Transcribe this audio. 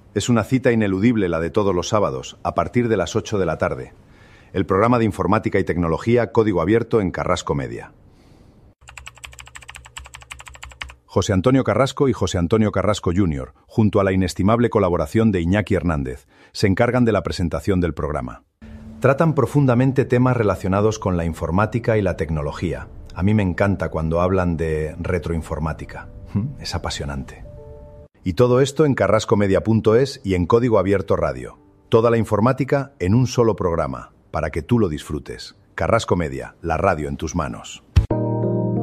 Es una cita ineludible la de todos los sábados, a partir de las 8 de la tarde. El programa de informática y tecnología Código Abierto en Carrasco Media. José Antonio Carrasco y José Antonio Carrasco Jr., junto a la inestimable colaboración de Iñaki Hernández, se encargan de la presentación del programa. Tratan profundamente temas relacionados con la informática y la tecnología. A mí me encanta cuando hablan de retroinformática. Es apasionante. Y todo esto en carrascomedia.es y en Código Abierto Radio. Toda la informática en un solo programa, para que tú lo disfrutes. Carrasco Media, la radio en tus manos.